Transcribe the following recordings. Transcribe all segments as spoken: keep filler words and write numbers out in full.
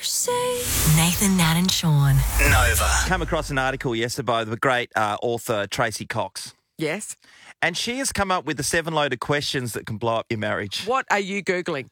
say? Nathan, Nat and Sean. Nova. Come across an article yesterday by the great uh, author Tracy Cox. Yes. And she has come up with the seven loaded questions that can blow up your marriage. What are you Googling?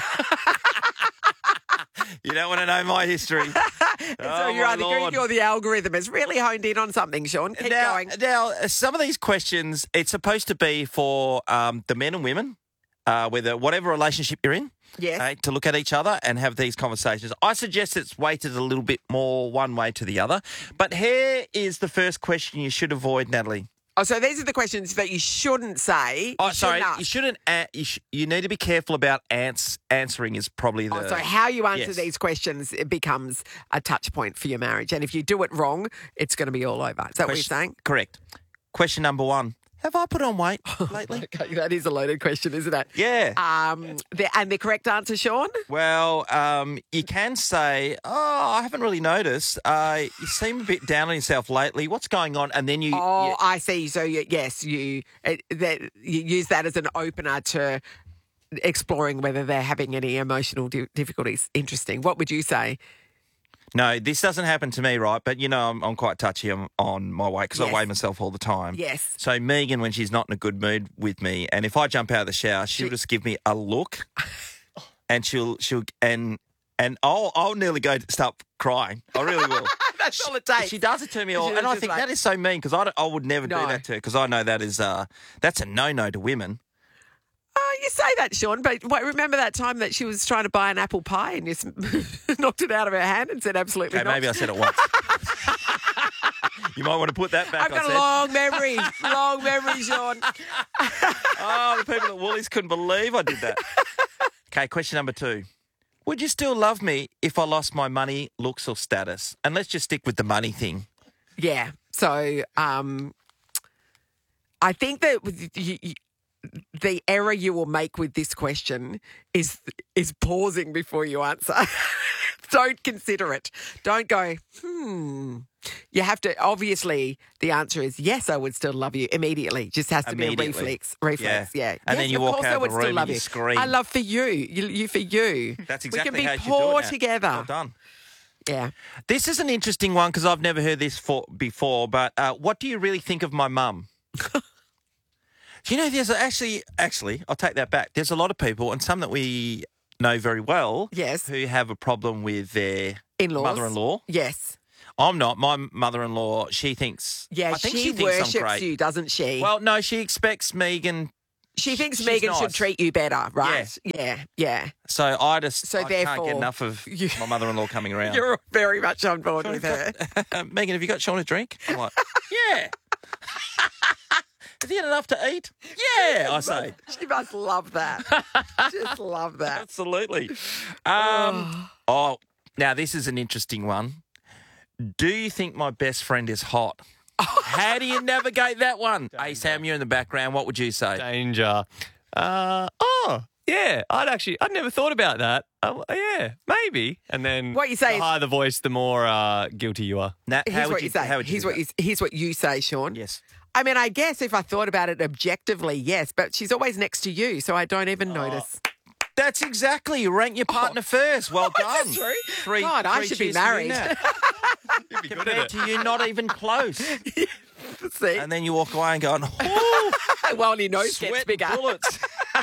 You don't want to know my history. so Oh, you're my either Lord. Google or the algorithm has really honed in on something, Sean. Keep now, going. now, some of these questions, it's supposed to be for um, the men and women, uh, whether whatever relationship you're in, Yes. okay, to look at each other and have these conversations. I suggest it's weighted a little bit more one way to the other. But here is the first question you should avoid, Natalie. Oh, so these are the questions that you shouldn't say. Oh, you sorry, shouldn't ask. you shouldn't. a- You, sh- you need to be careful about ans- answering. Is probably the. Oh, so how you answer yes. these questions, it becomes a touch point for your marriage. And if you do it wrong, it's going to be all over. Is that what you're Question- saying? Correct. Question number one: have I put on weight lately? Okay, that is a loaded question, isn't it? Yeah. Um, the, and the correct answer, Sean? Well, um, you can say, "Oh, I haven't really noticed. Uh, you seem a bit down on yourself lately. What's going on?" And then you, Oh, you- I see. So you, yes, you it, that you use that as an opener to exploring whether they're having any emotional di- difficulties. Interesting. What would you say? no, this doesn't happen to me, right? But you know, I'm, I'm quite touchy on, on my weight because Yes. I weigh myself all the time. Yes. So Megan, when she's not in a good mood with me, and if I jump out of the shower, she'll She- just give me a look, and she'll she'll and and I'll I'll nearly go to start crying. I really will. That's all it takes. She does it to me all, She's and I just think like- that is so mean because I, don't- I would never do No. that to her because I know that is uh that's a no no to women. Oh, you say that, Sean, but wait, remember that time that she was trying to buy an apple pie and you s- knocked it out of her hand and said absolutely Okay, not. maybe I said it once. You might want to put that back. I've got I a said. long memory, long memory, Sean. Oh, the people at Woolies couldn't believe I did that. Okay, question number two. Would you still love me if I lost my money, looks, or status? And let's just stick with the money thing. Yeah. So um, I think that with you, you, the error you will make with this question is is pausing before you answer. Don't consider it. Don't go, hmm. You have to, obviously, the answer is yes, I would still love you immediately. Just has to be a Immediately. reflex. Reflex, yeah. Yeah. And Yes, then you of walk course out I of would the still room love and you you. scream. I love for you. You, you for you. That's exactly we can how be you should do it poor now. together. Well done. Yeah. This is an interesting one because I've never heard this for, before, but uh, what do you really think of my mum? Do you know, there's actually, actually, I'll take that back. There's a lot of people, and some that we know very well, Yes. who have a problem with their In-laws. mother-in-law. Yes. I'm not. My mother-in-law, she thinks, Yeah, I think she, she, thinks I'm worships great. you, doesn't she? Well, no, she expects Megan. she thinks she's Megan nice. should treat you better, right? Yeah, yeah. So I just So I can't therefore, get enough of you- my mother-in-law coming around. You're very much on board with her. Megan, have you got Sean a drink? I'm like, yeah. Has he had enough to eat? Yeah, I say. She must love that. Just love that. Absolutely. Um, oh, now this is an interesting one. Do you think my best friend is hot? How do you navigate that one? Hey, Sam, you're in the background. What would you say? Danger. Uh, oh, yeah. I'd actually, I'd never thought about that. Uh, yeah, maybe. And then What you say the is- higher the voice, the more uh, guilty you are. Nat, how Here's would what you, say. How would you here's do what that? you here's what you say, Sean. Yes. I mean, I guess if I thought about it objectively, yes, but she's always next to you, so I don't Oh. even notice. That's exactly. You rank your partner first. Well done. Is that true? Three, God, I three should be cheers to you, married. Nat. Compared to you, not even close. See? And then you walk away and go, oh, well, your nose gets sweat bigger. bullets.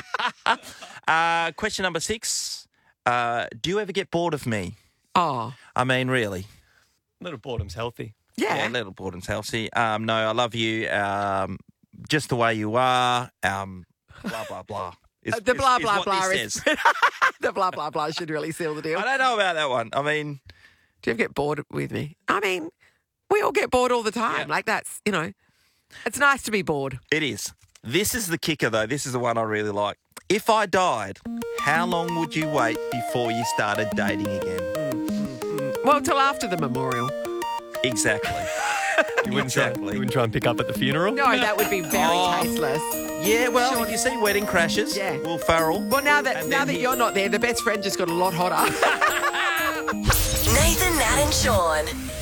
uh, question number six. Uh, do you ever get bored of me? Oh, I mean, really? A little boredom's healthy. yeah. Yeah, little boredom's healthy. Um, no, I love you. Um, just the way you are. Um, blah, blah, blah. Is, Uh, the is- blah, is blah, what blah this is- says. the blah, blah, blah should really seal the deal. I don't know about that one. I mean, Do you ever get bored with me? I mean, we all get bored all the time. Yeah. Like that's, you know, it's nice to be bored. it is. This is the kicker, though. This is the one I really like. If I died, how long would you wait before you started dating again? Well, till after the memorial. Exactly. You wouldn't, try, you Exactly. wouldn't try and pick up at the funeral? No, that would be very Oh. tasteless. Yeah, well, if you see Wedding Crashes, Yeah. Will Ferrell. Well, now that And now then that he- you're not there, the best friend just got a lot hotter. Nathan, Nat and Sean.